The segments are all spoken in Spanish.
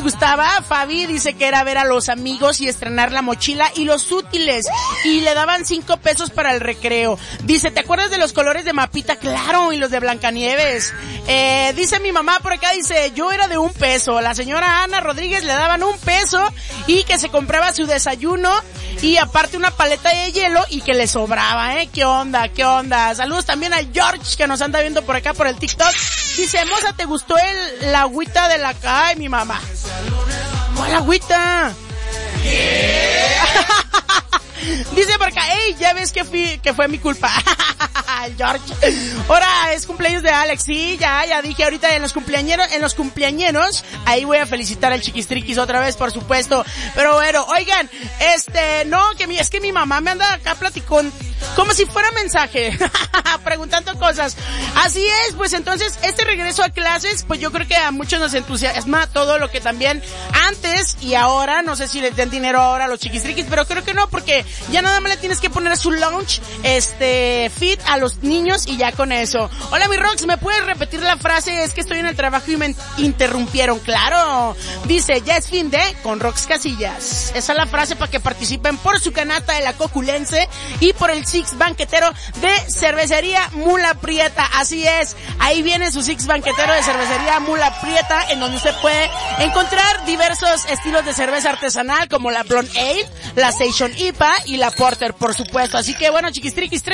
gustaba? Fabi dice que era ver a los amigos y estrenar la mochila y los útiles. Y le daban 5 pesos para el recreo. Dice, ¿te acuerdas de los colores de Mapita? Claro, y los de Blancanieves. Dice mi mamá por acá, dice, yo era de 1 peso. La señora Ana Rodríguez le daban 1 peso y que se compraba su desayuno y aparte una paleta de hielo y que le sobraba, ¿Qué onda? ¿Qué onda? Saludos también a George que nos anda viendo por acá por el TikTok. Dice, Moza, ¿te gustó la agüita de la... Ay, mi mamá. ¿Cuál agüita? Dice por acá, hey, ya ves que fue mi culpa. George. Ahora es cumpleaños de Alex. Sí, ya dije ahorita en los cumpleañeros, ahí voy a felicitar al Chiquistriquis otra vez, por supuesto. Pero bueno, oigan, no, es que mi mamá me anda acá platicando como si fuera mensaje, preguntando cosas. Así es, pues entonces, este regreso a clases, pues yo creo que a muchos nos entusiasma todo lo que también antes y ahora, no sé si les den dinero ahora a los Chiquistriquis, pero creo que no, porque ya nada más le tienes que poner su lunch, fit a los niños y ya con eso. Hola, mi Rox, ¿me puedes repetir la frase? Es que estoy en el trabajo y me interrumpieron. Claro. Dice, ya es fin de con Rox Casillas. Esa es la frase para que participen por su canasta de la Coculense y por el Six banquetero de Cervecería Mula Prieta. Así es, ahí viene su Six banquetero de Cervecería Mula Prieta, en donde usted puede encontrar diversos estilos de cerveza artesanal como la Blonde Ale, la Station IPA y la Porter, por supuesto. Así que bueno, Chiquistriquis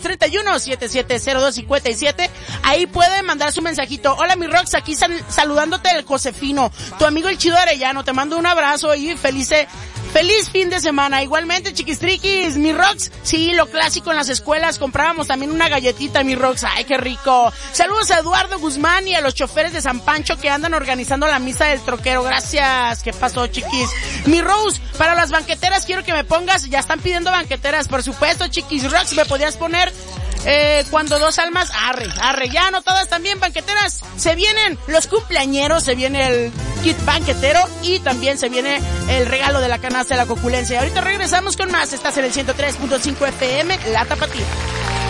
3331-770257, ahí puede mandar su mensajito. Hola, mi Rox, aquí saludándote el Josefino, tu amigo el Chido Arellano, te mando un abrazo y feliz fin de semana. Igualmente, Chiquistriquis, mi Rox, sí, lo clásico en las escuelas, comprábamos también una galletita, mi Rox, ay, qué rico. Saludos a Eduardo Guzmán y a los choferes de San Pancho que andan organizando la misa del troquero, gracias. ¿Qué pasó, chiquis? Mi Rose, para las banqueteras quiero que me pongas, ya están pidiendo banqueteras, por supuesto, Chiquis Rox, ¿me podrías poner cuando dos almas? Arre, ya anotadas también, banqueteras. Se vienen los cumpleañeros, se viene el kit banquetero y también se viene el regalo de la canasta de la Coculense. Ahorita regresamos con más. Estás en el 103.5 FM, La Tapatía.